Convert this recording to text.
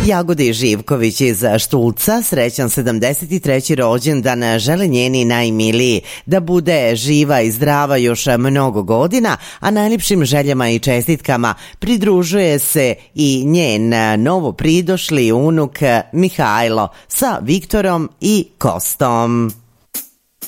Jagodi Živković iz Štulca srećan 73. rođendan žele njeni najmiliji, da bude živa i zdrava još mnogo godina, a najljepšim željama i čestitkama pridružuje se i njen novo pridošli unuk Mihajlo sa Viktorom i Kostom.